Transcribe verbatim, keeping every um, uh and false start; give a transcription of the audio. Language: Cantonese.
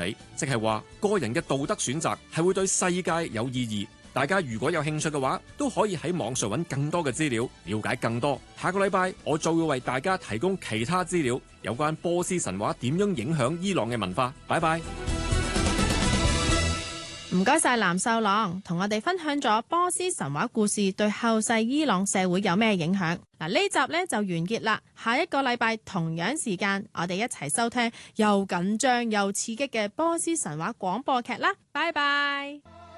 理，即係話個人嘅道德選擇係會對世界有意義。大家如果有興趣嘅話，都可以喺網上揾更多嘅資料，了解更多。下個禮拜我就會為大家提供其他資料，有關波斯神話點樣影響伊朗嘅文化。拜拜。 唔該晒藍秀朗，同我哋分享咗波斯神話故事對後世伊朗社會有咩影響。嗱，呢集呢就完結啦，下一個禮拜同樣時間，我哋一齊收聽又緊張又刺激嘅波斯神話廣播劇啦。拜拜。